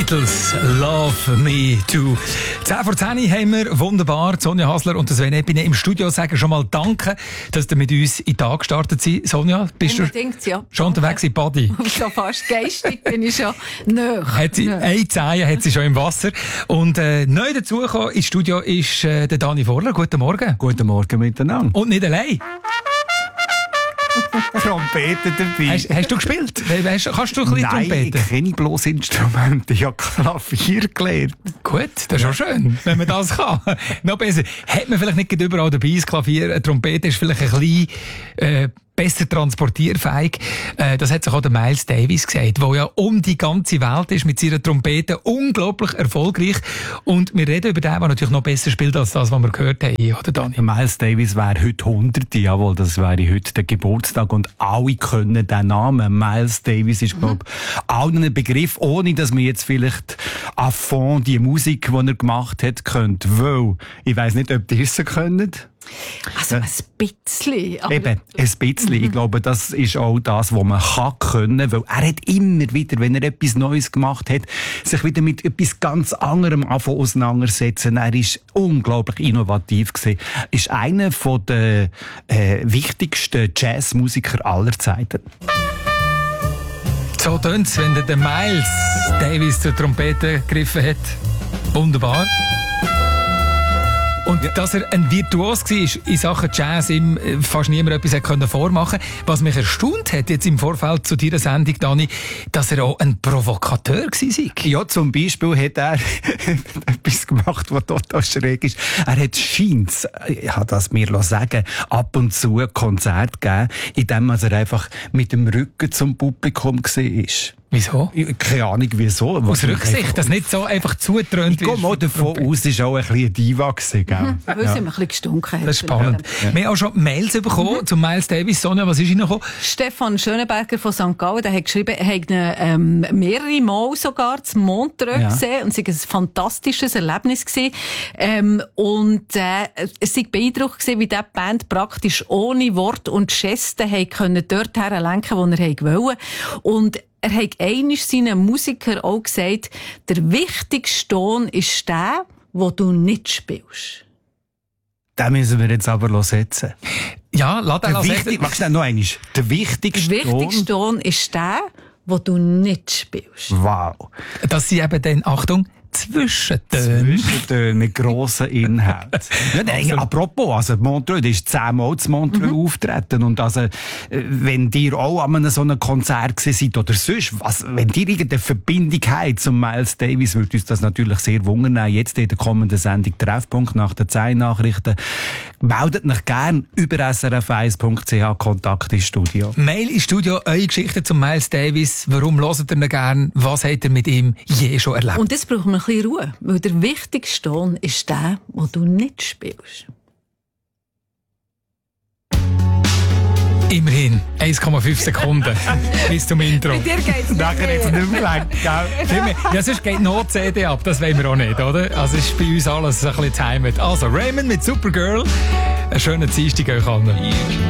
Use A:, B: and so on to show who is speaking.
A: Beatles, Love Me Too. 10 vor 10 haben wir, wunderbar. Sonja Hasler und Sven Epine im Studio sagen schon mal Danke, dass ihr mit uns in den Tag gestartet seid. Sonja, bist
B: unbedingt,
A: du
B: ja.
A: schon unterwegs in Body?
B: Schon fast geistig bin ich schon näher.
A: Eine Zehe hat sie schon im Wasser. Und neu dazugekommen ins Studio ist der Dani Vorler. Guten Morgen.
C: Guten Morgen miteinander.
A: Und nicht allein.
C: Trompete dabei.
A: Hast du gespielt? Kannst du ein bisschen Trompete?
C: Nein, ich kenne bloß Instrumente. Ich habe Klavier gelernt.
A: Gut, das ist auch schön, wenn man das kann. Noch besser. Hat man vielleicht nicht überall dabei, das Klavier. Eine Trompete ist vielleicht ein bisschen besser transportierfähig. Das hat sich auch der Miles Davis gesagt, der ja um die ganze Welt ist mit seiner Trompete, unglaublich erfolgreich. Und wir reden über den, der natürlich noch besser spielt als das, was wir gehört haben, oder Dani?
C: Miles Davis wäre heute 100, jawohl, das wäre heute der Geburtstag und alle können den Namen. Miles Davis ist, glaube ich, allen ein Begriff, ohne dass man jetzt vielleicht à fond die Musik, die er gemacht hat, kennt. Weil, ich weiss nicht, ob ihr es könnt.
B: Also ein bisschen.
C: Eben, ein bisschen. Ich glaube, das ist auch das, was man können kann, weil er hat immer wieder, wenn er etwas Neues gemacht hat, sich wieder mit etwas ganz anderem auseinandersetzen. Er ist unglaublich innovativ gewesen. Ist einer der wichtigsten Jazzmusiker aller Zeiten.
A: So tönt's, wenn der Miles Davis zur Trompete gegriffen hat. Wunderbar. Und dass er ein Virtuos war in Sachen Jazz, ihm fast niemand etwas vormachen konnte. Was mich erstaunt hat, jetzt im Vorfeld zu deiner Sendung, Dani, dass er auch ein Provokateur war.
C: Ja, zum Beispiel hat er etwas gemacht, was total schräg ist. Er hat scheint's, ich habe das mir sagen, ab und zu ein Konzert gegeben, in dem er einfach mit dem Rücken zum Publikum war.
A: Wieso?
C: Keine Ahnung, wieso.
A: Aus Rücksicht, dass nicht so einfach zutrönt wird.
C: Ich gehe mal davon aus, es war auch ein bisschen eine Diva gewesen.
B: Weil sie ein bisschen gestunken hat.
A: Das ist spannend. Ja. Wir haben auch schon Mails bekommen zu Miles Davis. Sonja, was ist reingekommen?
B: Stefan Schönenberger von St. Gallen, der hat geschrieben, er hat mehrere Mal sogar zum Montreux gesehen und es war ein fantastisches Erlebnis gewesen. Es war beeindruckt gewesen, wie diese Band praktisch ohne Wort und Gesten dorthin lenken, wo er wollte. Und er hat einmal seinen Musikern auch gesagt, der wichtigste Ton ist der, den du nicht spielst.
C: Den müssen wir jetzt aber setzen.
A: Ja, lass den setzen.
C: Magst du noch einmal? Der wichtigste
B: Ton ist der, den du nicht spielst.
C: Wow.
A: Das sind eben dann, Achtung, Zwischentöne
C: mit grossen Inhalten. Ja, apropos, also Montreux, das ist 10-mal zu Montreux auftreten. Und also, wenn ihr auch an so einem Konzert seid oder sonst, wenn ihr irgendeine Verbindung habt zum Miles Davis, würde uns das natürlich sehr wundern. Jetzt in der kommenden Sendung Treffpunkt nach den 10 Nachrichten. Meldet euch gerne über srf1.ch Kontakt ins Studio.
A: Mail ins Studio, eure Geschichte zum Miles Davis. Warum hört ihr ihn gerne? Was habt ihr mit ihm je schon erlebt?
B: Und das braucht man ein bisschen Ruhe, weil der wichtigste Ton ist der, den du nicht spielst.
A: Immerhin 1,5 Sekunden bis zum Intro.
B: Bei dir geht's nicht
C: Nachher jetzt nicht mehr lang, gell?
A: Ja, sonst geht noch die CD ab, das wollen wir auch nicht, oder? Also ist bei uns alles ein bisschen Heimat. Also Raymond mit Supergirl. Einen schönen Dienstag euch allen.